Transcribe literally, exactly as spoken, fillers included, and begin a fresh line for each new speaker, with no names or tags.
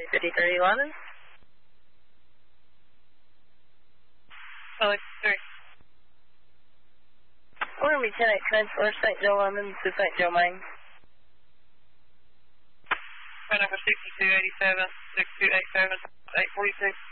fifty-three London.
Charlie three.
We're going to be ten eight transfer Saint Joe London to Saint Joe, Maine.
Phone number sixty-two eighty-seven, six two eight seven, eight forty-six.